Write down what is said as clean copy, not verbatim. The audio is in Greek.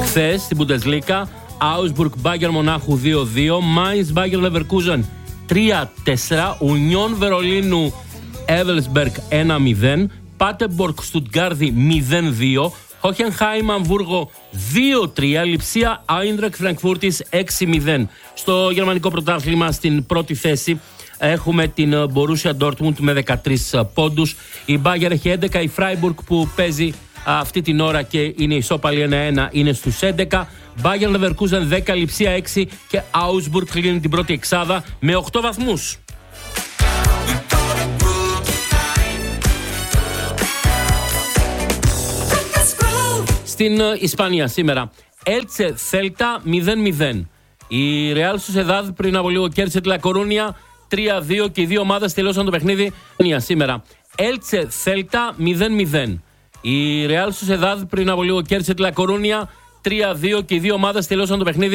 Χθες στην Bundesliga, Augsburg Bayern Μονάχου 2-2, Mainz Bayer Leverkusen 3-4, Union Βερολίνου Evelsberg 1-0, Paderborn Στουτγκάρδη 0-2, Hoffenheim Αμβούργο 2-3, Λειψία Άιντραχτ Φραγκφούρτης 6-0. Στο γερμανικό πρωτάθλημα στην πρώτη θέση έχουμε την Borussia Dortmund με 13 πόντους. Η Bayern έχει 11, η Freiburg που παίζει αυτή την ώρα και είναι ισόπαλη 1-1 είναι στους 11. Bayern Leverkusen 10, Λειψία 6 και Augsburg κλείνει την πρώτη εξάδα με 8 βαθμούς. Στην Ισπανία σήμερα, Έλτσε Θέλτα 0-0. Η Real Sociedad πριν από λίγο κέρδισε τη Λα Κορούνια 3-2 και οι δύο ομάδες τελείωσαν το παιχνίδι. Σήμερα, Έλτσε Θέλτα 0-0. Η Real Sociedad πριν από λίγο κέρδισε τη Λα Κορούνια 3-2 και οι δύο ομάδες τελείωσαν το παιχνίδι.